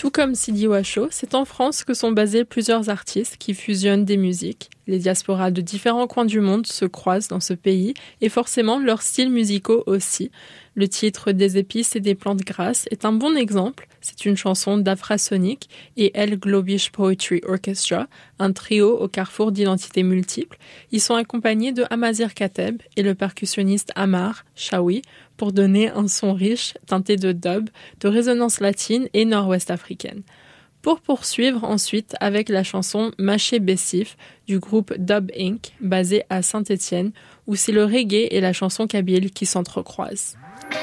Tout comme Sidi Washo, c'est en France que sont basés plusieurs artistes qui fusionnent des musiques. Les diasporas de différents coins du monde se croisent dans ce pays et forcément leurs styles musicaux aussi. Le titre Des épices et des plantes grasses est un bon exemple. C'est une chanson d'Afrasonic et El Globish Poetry Orchestra, un trio au carrefour d'identités multiples. Ils sont accompagnés de Amazir Kateb et le percussionniste Amar Chaoui pour donner un son riche, teinté de dub, de résonance latine et nord-ouest africaine. Pour poursuivre ensuite avec la chanson Maché Bessif du groupe Dub Inc., basé à Saint-Étienne, où c'est le reggae et la chanson kabyle qui s'entrecroisent.